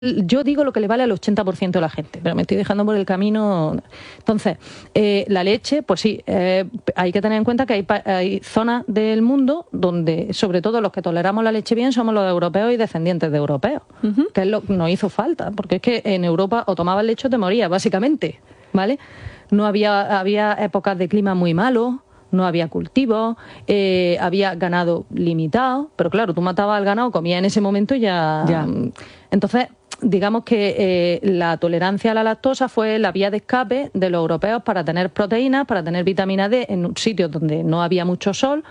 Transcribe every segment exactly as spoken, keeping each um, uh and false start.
Yo digo lo que le vale al ochenta por ciento de la gente, pero me estoy dejando por el camino. Entonces, eh, la leche, pues sí, eh, hay que tener en cuenta que hay, hay zonas del mundo donde, sobre todo los que toleramos la leche bien, somos los europeos y descendientes de europeos, uh-huh. que es lo que nos hizo falta, porque es que en Europa o tomabas leche o te morías, básicamente, ¿vale? No había, había épocas de clima muy malos, no había cultivos, eh, había ganado limitado, pero claro, tú matabas al ganado, comías en ese momento y ya... ya. Entonces, digamos que eh, la tolerancia a la lactosa fue la vía de escape de los europeos para tener proteínas, para tener vitamina D en sitios donde no había mucho sol.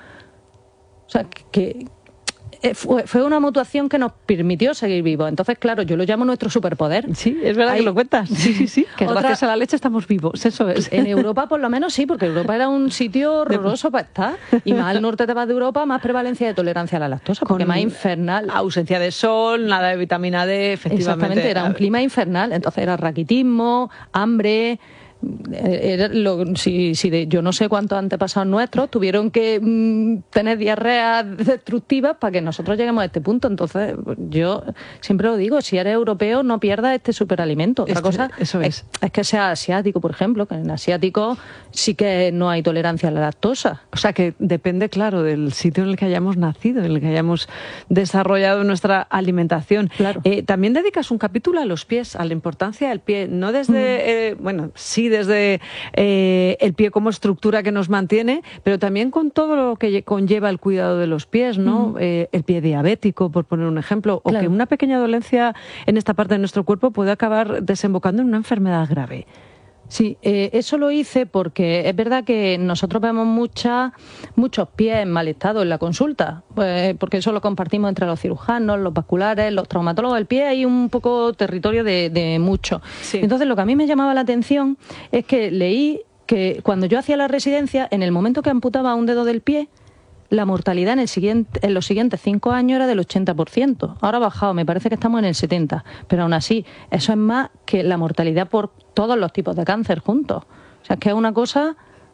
O sea, que... Fue, fue una mutuación que nos permitió seguir vivos. Entonces, claro, yo lo llamo nuestro superpoder. Sí, es verdad. Hay... que lo cuentas. Sí, sí, sí. Que Otra... gracias a la leche estamos vivos, eso es. En Europa, por lo menos, sí, porque Europa era un sitio horroroso para estar. Y más al norte te vas de Europa, más prevalencia de tolerancia a la lactosa, porque con más infernal. Ausencia de sol, nada de vitamina D, efectivamente. Exactamente, era un clima infernal. Entonces era raquitismo, hambre... Era lo, si, si de, yo no sé cuántos antepasados nuestros tuvieron que mmm, tener diarreas destructivas para que nosotros lleguemos a este punto. Entonces yo siempre lo digo, si eres europeo no pierdas este superalimento. Otra este, cosa eso es. Es, es que sea asiático, por ejemplo, que en asiático sí que no hay tolerancia a la lactosa. O sea que depende, claro, del sitio en el que hayamos nacido, en el que hayamos desarrollado nuestra alimentación. Claro. Eh, también dedicas un capítulo a los pies, a la importancia del pie, no desde, mm. eh, bueno, sí desde eh, el pie como estructura que nos mantiene, pero también con todo lo que conlleva el cuidado de los pies, ¿no? Mm. Eh, el pie diabético, por poner un ejemplo, o claro. que una pequeña dolencia en esta parte de nuestro cuerpo puede acabar desembocando en una enfermedad grave. Sí, eh, eso lo hice porque es verdad que nosotros vemos mucha, muchos pies en mal estado en la consulta, pues, porque eso lo compartimos entre los cirujanos, los vasculares, los traumatólogos. El pie hay un poco territorio de, de mucho. Sí. Entonces lo que a mí me llamaba la atención es que leí que cuando yo hacía la residencia, en el momento que amputaba un dedo del pie, la mortalidad en, el siguiente, en los siguientes cinco años era del ochenta por ciento. Ahora ha bajado, me parece que estamos en el setenta por ciento. Pero aún así, eso es más que la mortalidad por todos los tipos de cáncer juntos. O sea, es que es una cosa...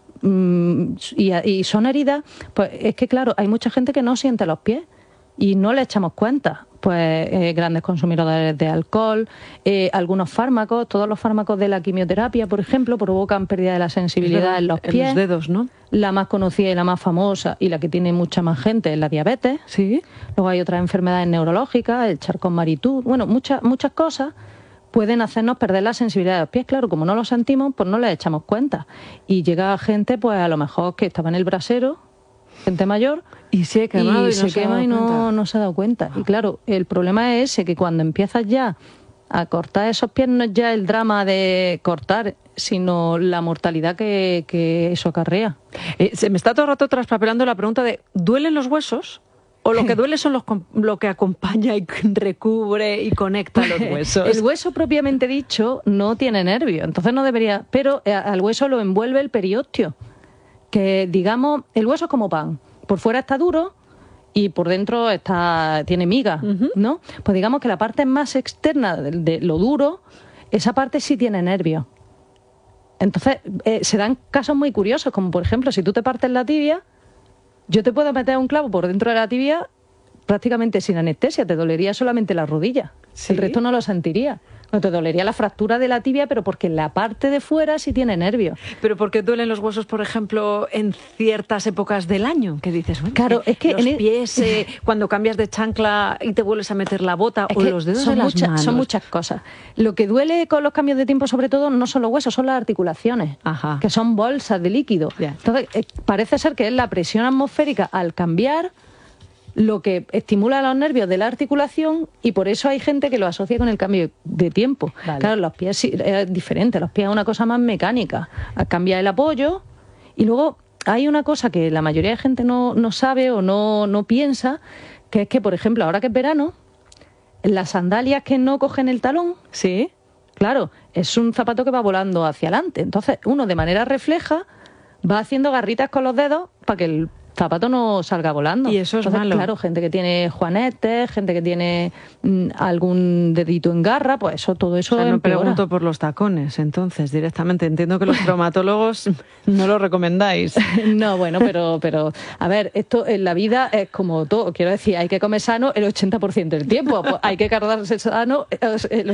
Mmm, y, y son heridas... Pues es que, claro, hay mucha gente que no siente los pies y no le echamos cuenta. Pues eh, grandes consumidores de alcohol, eh, algunos fármacos, todos los fármacos de la quimioterapia, por ejemplo, provocan pérdida de la sensibilidad en los pies. En los dedos, ¿no? La más conocida y la más famosa y la que tiene mucha más gente es la diabetes. Sí. Luego hay otras enfermedades neurológicas, el Charcot-Marie-Tooth, bueno, muchas muchas cosas pueden hacernos perder la sensibilidad de los pies. Claro, como no lo sentimos, pues no le echamos cuenta. Y llega gente, pues a lo mejor que estaba en el brasero, gente mayor, y se quema y, y, se, se quema y no, no se ha dado cuenta. Y claro, el problema es ese, que cuando empiezas ya a cortar esos pies no es ya el drama de cortar, sino la mortalidad que, que eso acarrea. Eh, se me está todo el rato traspapelando la pregunta de ¿duelen los huesos? ¿O lo que duele son los lo que acompaña y recubre y conecta los huesos? El hueso propiamente dicho no tiene nervio, entonces no debería, pero al hueso lo envuelve el periósteo, que digamos, el hueso es como pan, por fuera está duro y por dentro está tiene miga, uh-huh. ¿no? Pues digamos que la parte más externa de, de lo duro, esa parte sí tiene nervio. Entonces, eh, se dan casos muy curiosos, como por ejemplo, si tú te partes la tibia, yo te puedo meter un clavo por dentro de la tibia prácticamente sin anestesia, te dolería solamente la rodilla, ¿sí? El resto no lo sentiría. No te dolería la fractura de la tibia, pero porque la parte de fuera sí tiene nervio. ¿Pero por qué duelen los huesos, por ejemplo, en ciertas épocas del año? ¿Qué dices? Bueno, claro, es que los en pies, eh, cuando cambias de chancla y te vuelves a meter la bota, es o los dedos son de las muchas, manos. Son muchas cosas. Lo que duele con los cambios de tiempo, sobre todo, no son los huesos, son las articulaciones, Ajá. que son bolsas de líquido. Yeah. Entonces, eh, parece ser que es la presión atmosférica al cambiar lo que estimula los nervios de la articulación, y por eso hay gente que lo asocia con el cambio de tiempo. Vale. Claro, los pies es diferente, los pies es una cosa más mecánica. Cambia el apoyo y luego hay una cosa que la mayoría de gente no, no sabe o no, no piensa, que es que, por ejemplo, ahora que es verano, las sandalias que no cogen el talón, sí, claro, es un zapato que va volando hacia adelante. Entonces, uno de manera refleja va haciendo garritas con los dedos para que el zapato no salga volando. Y eso es Entonces, malo. claro, gente que tiene juanetes, gente que tiene mm, algún dedito en garra, pues eso, todo eso O sea, no empeora. pregunto por los tacones, entonces, directamente. Entiendo que los traumatólogos no lo recomendáis. No, bueno, pero, pero, a ver, esto en la vida es como todo. Quiero decir, hay que comer sano el ochenta por ciento del tiempo. Pues hay que cargarse sano el